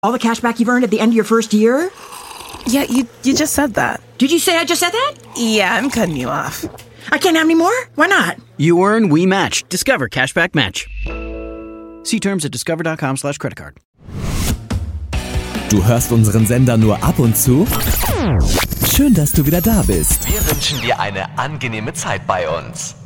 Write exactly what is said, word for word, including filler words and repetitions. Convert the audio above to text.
All the cash back you've earned at the end of your first year? Yeah, you you just said that. Did you say I just said that? Yeah, I'm cutting you off. I can't have any more? Why not? You earn, we match. Discover Cashback Match. See terms at discover.com slash credit card. Du hörst unseren Sender nur ab und zu? Schön, dass du wieder da bist. Wir wünschen dir eine angenehme Zeit bei uns.